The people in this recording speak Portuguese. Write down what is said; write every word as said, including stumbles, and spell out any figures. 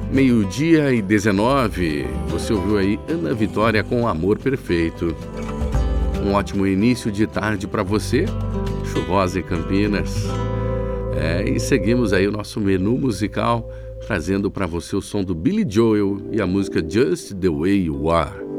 Meio-dia e dezenove, você ouviu aí Ana Vitória com Amor Perfeito. Um ótimo início de tarde para você, chuvosa em Campinas. É, e seguimos aí o nosso menu musical, trazendo para você o som do Billy Joel e a música Just the Way You Are.